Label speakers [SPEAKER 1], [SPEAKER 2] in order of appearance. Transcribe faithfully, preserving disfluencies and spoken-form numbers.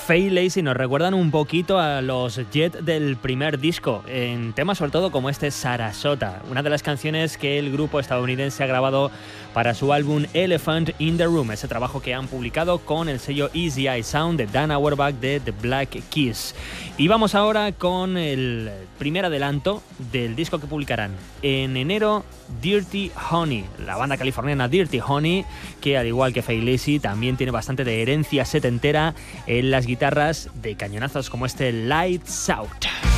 [SPEAKER 1] Faye Lacy nos recuerdan un poquito a los Jet del primer disco, en temas sobre todo como este Sarasota, una de las canciones que el grupo estadounidense ha grabado para su álbum Elephant in the Room, ese trabajo que han publicado con el sello Easy Eye Sound de Dan Auerbach de The Black Keys. Y vamos ahora con el primer adelanto del disco que publicarán en enero, Dirty Honey, la banda californiana Dirty Honey, que al igual que Faye Lacy también tiene bastante de herencia setentera en las guitarras de cañonazos como este Lights Out.